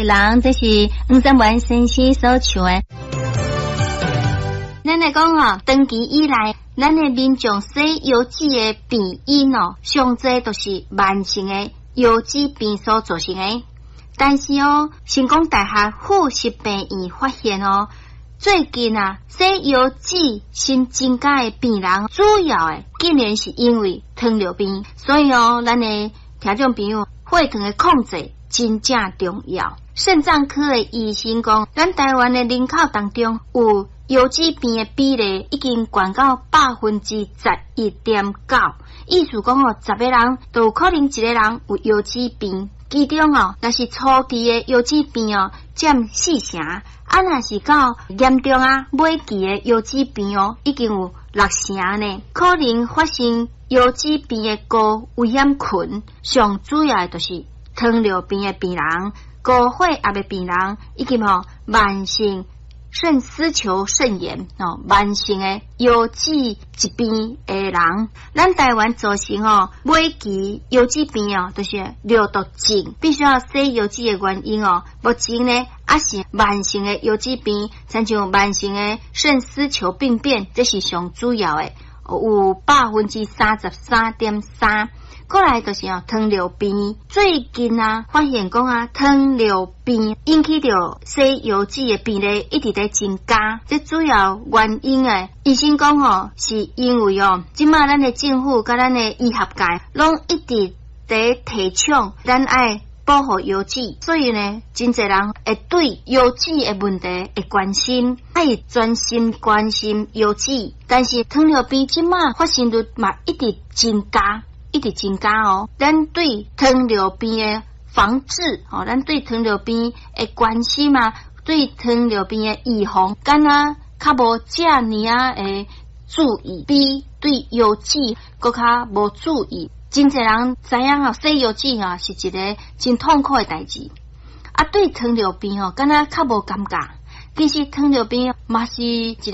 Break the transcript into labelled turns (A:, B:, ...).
A: 人，这是黄三万先生所唱的。咱来讲哦，长期以来，咱的民众洗腰子的病因哦，上侪都是慢性的腰子病所造成的。但是哦，成功大学附设病院发现哦，最近啊，洗腰子新增加的病人，主要的竟然是因为糖尿病。所以哦，咱的听众朋友，血糖的控制真正重要。肾脏科的医生讲，咱台湾的人口当中有腰子病的比例已经降到11.9%，意思讲哦，10个人都有可能一个人有腰子病。其中哦，若是初期的腰子病哦，占4成；若是到严重啊尾期的腰子病哦，已经有6成呢。可能发生腰子病的高危险群，上主要的就是糖尿病的病人、高血压的病人，以及慢性肾丝球肾炎慢性的腰子疾病的人。咱台湾造成尾期腰子病就是尿毒症，必须要洗腰子的原因目前呢也是慢性的腰子病，亲像慢性的肾丝球病变，这是上主要的，有33.3%。过来就是糖尿病，最近发现讲糖尿病引起着洗腰子的比例一直在增加，这主要原因医生讲是因为即马咱的政府甲咱的医学界拢一直在提倡咱爱保护腰子，所以呢，真侪人会对腰子的问题会关心，爱专心关心腰子，但是糖尿病即马发生率嘛一直增加。咱对糖尿病的防治咱对糖尿病的关心嘛，对糖尿病的预防，敢若较无遮尔的注意，比对腰子搁较无注意。真侪人知影洗腰子是一个真痛苦的代志，对糖尿病敢若较无感觉。其实糖尿病嘛是一个